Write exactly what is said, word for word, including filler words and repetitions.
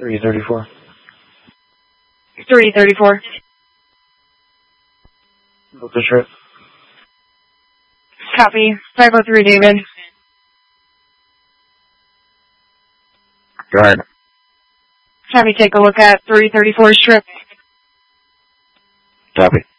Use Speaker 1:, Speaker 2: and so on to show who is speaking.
Speaker 1: three thirty-four.
Speaker 2: three thirty-four.
Speaker 1: Book the trip.
Speaker 2: Copy. five oh three, David.
Speaker 1: Go ahead.
Speaker 2: Have me take a look at three thirty-four's trip.
Speaker 1: Copy.